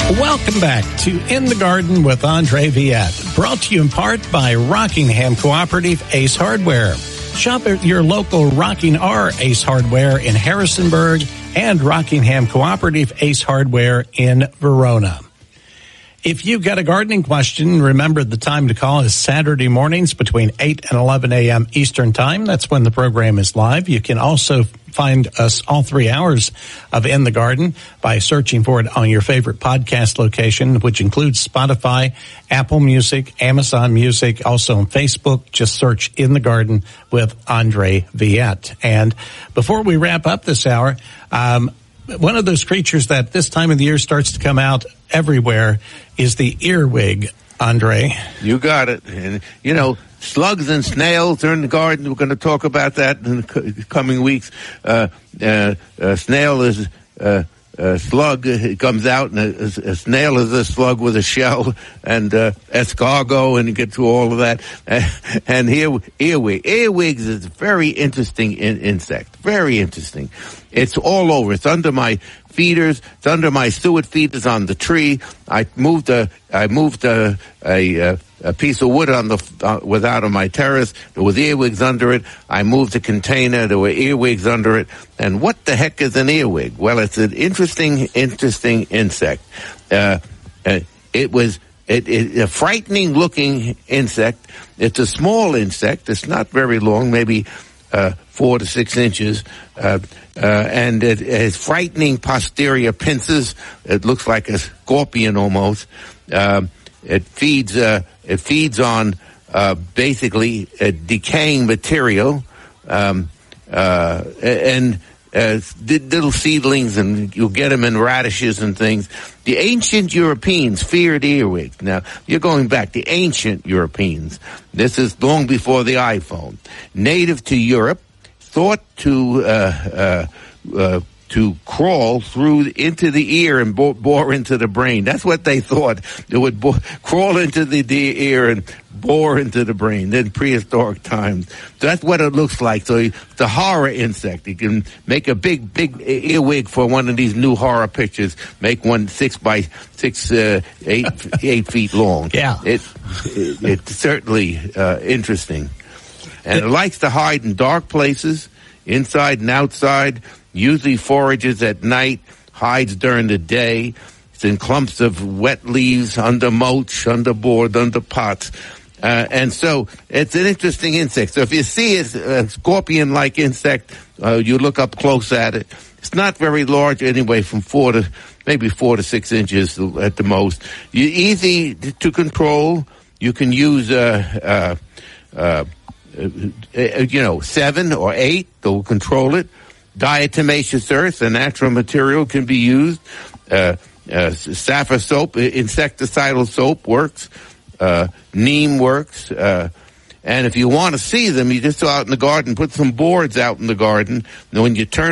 Welcome back to In the Garden with Andre Viette, brought to you in part by Rockingham Cooperative Ace Hardware. Shop at your local Rocking R Ace Hardware in Harrisonburg and Rockingham Cooperative Ace Hardware in Verona. If you've got a gardening question, remember the time to call is Saturday mornings between 8 and 11 a.m. Eastern Time. That's when the program is live. You can also find us all 3 hours of In the Garden by searching for it on your favorite podcast location, which includes Spotify, Apple Music, Amazon Music, also on Facebook. Just search In the Garden with Andre Viette. And before we wrap up this hour, one of those creatures that this time of the year starts to come out everywhere is the earwig, Andre. You got it. And, you know, slugs and snails are in the garden. We're going to talk about that in the coming weeks. Snail is a slug. It comes out, and a snail is a slug with a shell, and escargot, and you get through all of that. And here, earwig. Earwigs is a very interesting insect. Very interesting. It's all over. It's under my feeders. It's under my suet feeders on the tree. I moved a piece of wood was out on my terrace. There was earwigs under it. I moved a container. There were earwigs under it. And what the heck is an earwig? Well, it's an interesting insect. It's a frightening looking insect. It's a small insect. It's not very long, maybe 4 to 6 inches, and it has frightening posterior pincers. It looks like a scorpion almost. It feeds on basically decaying material, and little seedlings, and you'll get them in radishes and things. The ancient Europeans feared earwigs. Now, you're going back, the ancient Europeans. This is long before the iPhone. Native to Europe, thought to crawl through into the ear and bore into the brain. That's what they thought. It would crawl into the ear and bore into the brain in prehistoric times. So that's what it looks like. So it's a horror insect. You can make a big earwig for one of these new horror pictures. Make one 6 by 6, 8 feet long. Yeah. It's certainly interesting. And it likes to hide in dark places, inside and outside, usually forages at night, hides during the day. It's in clumps of wet leaves, under mulch, under board, under pots. And so it's an interesting insect. So if you see a scorpion-like insect, you look up close at it. It's not very large anyway, from 4 to 6 inches at the most. Easy to control. You can use 7 or 8 to control it. Diatomaceous earth, a natural material, can be used. Saffron soap, insecticidal soap works. Neem works. And if you want to see them, you just go out in the garden, put some boards out in the garden. And when you turn